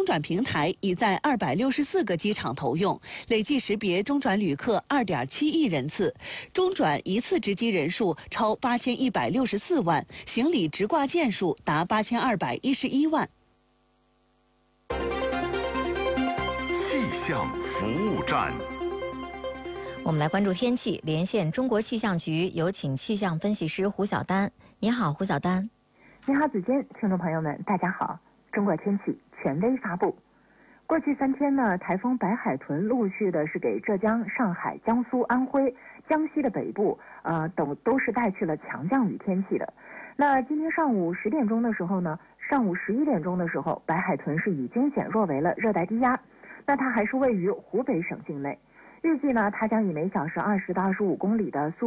中转平台已在264个机场投用，累计识别中转旅客2.7亿人次，中转一次值机人数超8164万，行李直挂件数达8211万。 气象服务站。 我们来关注天气，连线中国气象局，有请气象分析师胡晓丹。你好，胡晓丹。 你好，子坚，听众朋友们，大家好。中国天气权威发布。过去3天呢，台风白海豚陆续的是给浙江、上海、江苏、安徽、江西的北部等都是带去了强降雨天气的。那今天上午10点钟的时候呢，上午11点钟的时候，白海豚是已经减弱为了热带低压，那它还是位于湖北省境内。预计呢，它将以每小时20到25公里的速